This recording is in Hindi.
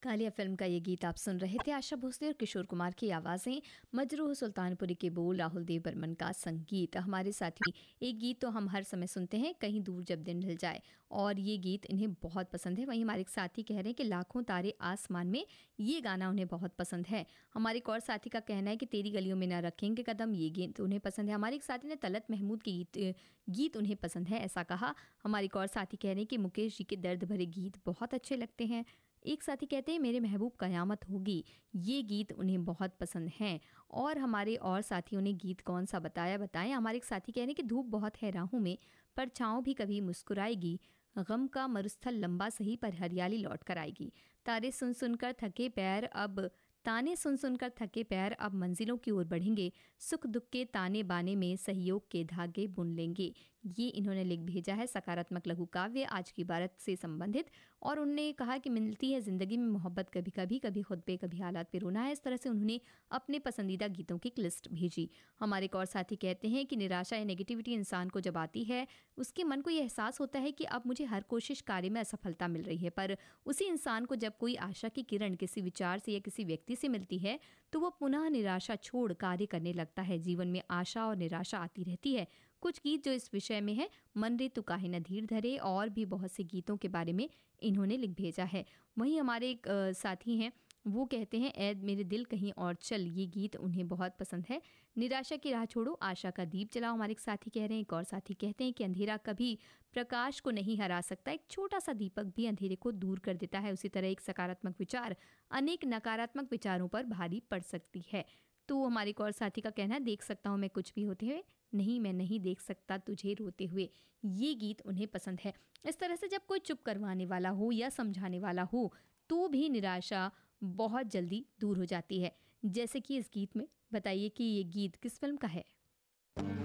कालिया फिल्म का ये गीत आप सुन रहे थे। आशा भोसले और किशोर कुमार की आवाज़ें, मजरूह सुल्तानपुरी के बोल, राहुल देव बर्मन का संगीत। हमारे साथी एक गीत तो हम हर समय सुनते हैं, कहीं दूर जब दिन ढल जाए, और ये गीत इन्हें बहुत पसंद है। वहीं हमारे एक साथी कह रहे हैं कि लाखों तारे आसमान में, ये गाना उन्हें बहुत पसंद है। हमारे एक और साथी का कहना है कि तेरी गलियों में न रखेंगे कदम, ये गीत उन्हें पसंद है। हमारे एक साथी ने तलत महमूद के गीत उन्हें पसंद है, ऐसा कहा। हमारे एक और साथी कह रहे हैं कि मुकेश जी के दर्द भरे गीत बहुत अच्छे लगते हैं। एक साथी कहते हैं मेरे महबूब कयामत होगी, ये गीत उन्हें बहुत पसंद हैं। और हमारे और साथियों ने गीत कौन सा बताएं। हमारे एक साथी कह रहे हैं कि धूप बहुत है राहों में, पर छाँव भी कभी मुस्कुराएगी, गम का मरुस्थल लंबा सही पर हरियाली लौट कर आएगी। तारे सुन सुनकर थके पैर अब ताने सुन सुनकर थके पैर अब मंजिलों की ओर बढ़ेंगे, सुख दुख के ताने बाने में सहयोग के धागे बुन लेंगे। ये इन्होंने लिख भेजा है सकारात्मक लघु काव्य आज की भारत से संबंधित। और उन्होंने कहा कि मिलती है ज़िंदगी में मोहब्बत कभी कभी, कभी खुद पे कभी हालात पे रोना है। इस तरह से उन्होंने अपने पसंदीदा गीतों की एक लिस्ट भेजी। हमारे एक और साथी कहते हैं कि निराशा या नेगेटिविटी इंसान को जब आती है, उसके मन को यह एहसास होता है कि अब मुझे हर कोशिश कार्य में असफलता मिल रही है, पर उसी इंसान को जब कोई आशा की किरण किसी विचार से या किसी व्यक्ति से मिलती है, तो वो पुनः निराशा छोड़ कार्य करने लगता है। जीवन में आशा और निराशा आती रहती है। कुछ गीत जो इस विषय में है, मन रे तू काहे न धीर धरे, और भी बहुत से गीतों के बारे में इन्होंने लिख भेजा है। वहीं हमारे एक साथी हैं, वो कहते हैं ऐ मेरे दिल कहीं और चल, ये गीत उन्हें बहुत पसंद है। निराशा की राह छोड़ो, आशा का दीप जलाओ, हमारे एक साथी कह रहे हैं। एक और साथी कहते हैं कि अंधेरा कभी प्रकाश को नहीं हरा सकता, एक छोटा सा दीपक भी अंधेरे को दूर कर देता है। उसी तरह एक सकारात्मक विचार अनेक नकारात्मक विचारों पर भारी पड़ सकती है। तो हमारे एक और साथी का कहना है, देख सकता हूँ मैं कुछ भी होते हुए, नहीं मैं नहीं देख सकता तुझे रोते हुए, ये गीत उन्हें पसंद है। इस तरह से जब कोई चुप करवाने वाला हो या समझाने वाला हो, तो भी निराशा बहुत जल्दी दूर हो जाती है। जैसे कि इस गीत में। बताइए कि ये गीत किस फिल्म का है।